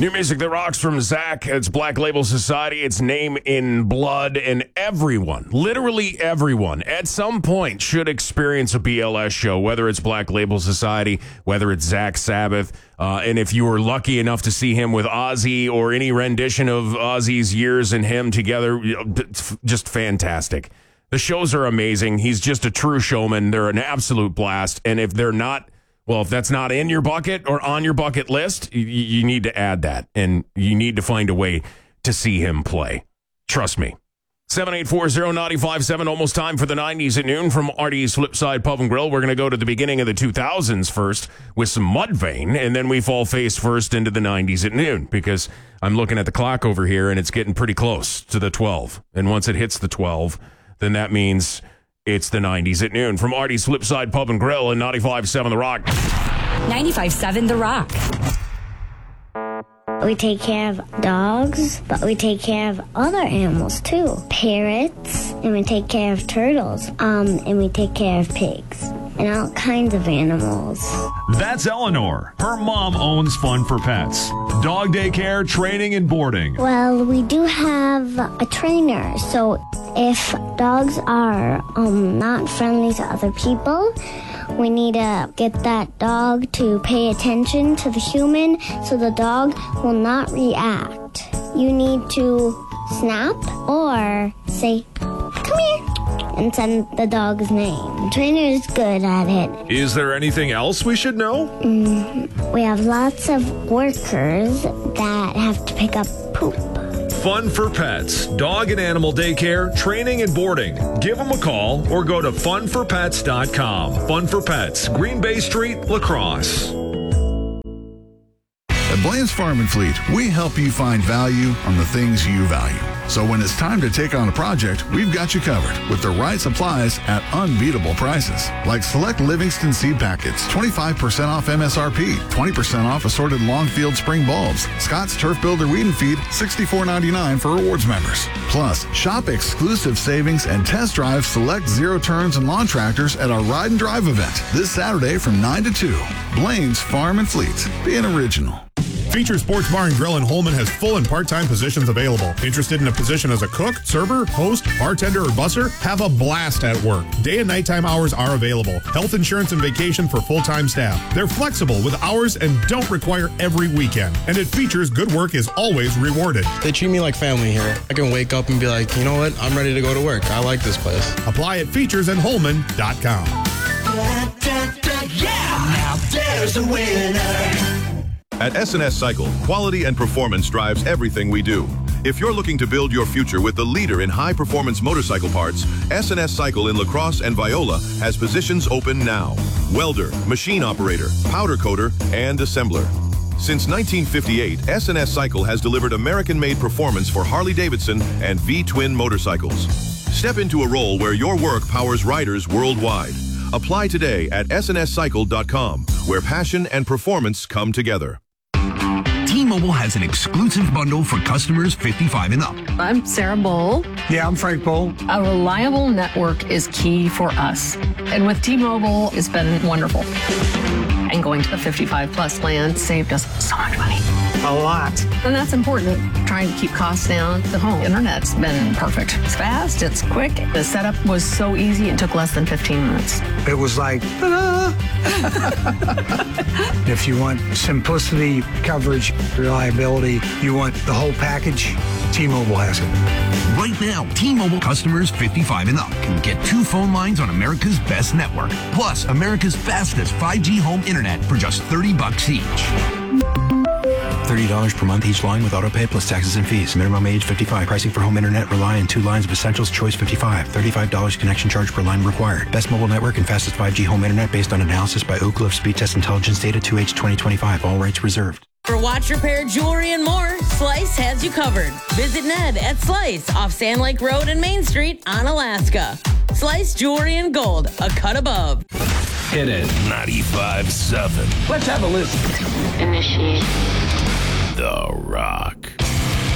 New music that rocks from Zach. It's Black Label Society. It's Name in Blood. And everyone, literally everyone, at some point should experience a BLS show, whether it's Black Label Society, whether it's Zach Sabbath. And if you were lucky enough to see him with Ozzy or any rendition of Ozzy's years and him together, it's just fantastic. The shows are amazing. He's just a true showman. They're an absolute blast. And if they're not, well, if that's not in your bucket or on your bucket list, you need to add that. And you need to find a way to see him play. Trust me. 7840957, almost time for the 90s at noon from Artie's Flipside Pub and Grill. We're going to go to the beginning of the 2000s first with some Mudvayne, and then we fall face first into the 90s at noon, because I'm looking at the clock over here, and it's getting pretty close to the 12. And once it hits the 12, then that means it's the 90s at noon from Artie's Flipside Pub and Grill and 95.7 The Rock. 95.7 The Rock. We take care of dogs, but we take care of other animals too. Parrots, and we take care of turtles, and we take care of pigs, and all kinds of animals. That's Eleanor. Her mom owns Fun for Pets. Dog daycare, training, and boarding. Well, we do have a trainer, so if dogs are not friendly to other people, we need to get that dog to pay attention to the human so the dog will not react. You need to snap or say, "Come here," and send the dog's name. The trainer is good at it. Is there anything else we should know? We have lots of workers that have to pick up poop. Fun for Pets, dog and animal daycare, training and boarding. Give them a call or go to funforpets.com. Fun for Pets, Green Bay Street, La Crosse. At Blaine's Farm and Fleet, we help you find value on the things you value. So when it's time to take on a project, we've got you covered with the right supplies at unbeatable prices. Like select Livingston seed packets, 25% off MSRP, 20% off assorted Longfield spring bulbs. Scott's Turf Builder Weed and Feed, $64.99 for rewards members. Plus, shop exclusive savings and test drive select zero turns and lawn tractors at our Ride and Drive event this Saturday from 9 to 2. Blaine's Farm and Fleet. Being original. Feature Sports Bar and Grill in Holman has full and part-time positions available. Interested in a position as a cook, server, host, bartender, or busser? Have a blast at work. Day and nighttime hours are available. Health insurance and vacation for full-time staff. They're flexible with hours and don't require every weekend. And it features good work is always rewarded. They treat me like family here. I can wake up and be like, you know what? I'm ready to go to work. I like this place. Apply at featuresinholman.com. Yeah, now there's a winner. At S&S Cycle, quality and performance drives everything we do. If you're looking to build your future with the leader in high-performance motorcycle parts, S&S Cycle in La Crosse and Viola has positions open now. Welder, machine operator, powder coater, and assembler. Since 1958, S&S Cycle has delivered American-made performance for Harley-Davidson and V-twin motorcycles. Step into a role where your work powers riders worldwide. Apply today at snscycle.com, where passion and performance come together. T-Mobile has an exclusive bundle for customers 55 and up. I'm Sarah Bowl. Yeah, I'm Frank Bowl. A reliable network is key for us. And with T-Mobile, it's been wonderful. And going to the 55 plus plan saved us so much money. A lot. And that's important. Trying to keep costs down. The home internet's been perfect. It's fast, it's quick. The setup was so easy, it took less than 15 minutes. It was like, ta-da! If you want simplicity, coverage, reliability, you want the whole package, T-Mobile has it. Right now, T-Mobile customers 55 and up can get 2 phone lines on America's best network, plus America's fastest 5G home internet for just $30 each. $30 per month each line with autopay plus taxes and fees. Minimum age 55. Pricing for home internet rely on 2 lines of Essentials Choice 55. $35 connection charge per line required. Best mobile network and fastest 5G home internet based on analysis by Oak Cliff Speed Test Intelligence data 2H 2025. All rights reserved. For watch, repair, jewelry, and more, Slice has you covered. Visit Ned at Slice off Sand Lake Road and Main Street on Alaska. Slice Jewelry and Gold, a cut above. Hit it. 95.7. Let's have a listen. Initiate. The Rock.